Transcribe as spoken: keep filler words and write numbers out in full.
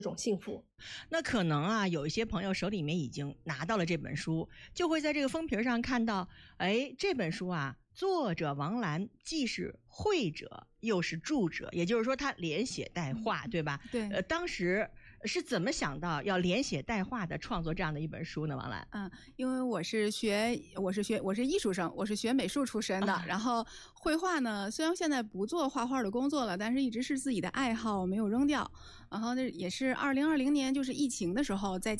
种幸福。 那可能啊，有一些朋友手里面已经拿到了这本书，就会在这个封皮上看到，哎，这本书啊，作者王兰既是绘者又是著者，也就是说他连写带画，对吧？ 对。 呃，当时是怎么想到要连写带画的创作这样的一本书呢？王兰， 嗯，因为我是学我是学我是艺术生，我是学美术出身的，啊、然后绘画呢，虽然现在不做画画的工作了，但是一直是自己的爱好，没有扔掉。然后那也是二零二零年，就是疫情的时候，在家。